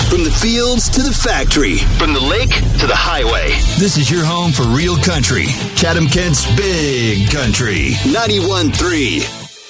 From the fields to the factory, from the lake to the highway. This is your home for real country. Chatham Kent's Big Country. 91.3